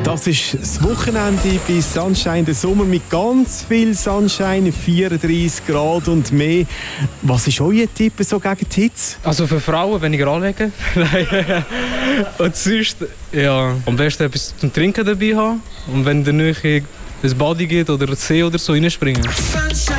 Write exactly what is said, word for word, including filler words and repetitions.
Das ist das Wochenende bei Sunshine, der Sommer mit ganz viel Sunshine, vierunddreissig Grad und mehr. Was ist euer Tipp so gegen die Hitze? Also für Frauen weniger anlegen. Und sonst, ja, am besten etwas zum Trinken dabei haben. Und wenn in der Nähe ein Body geht oder ein See oder so, reinspringen. Sunshine.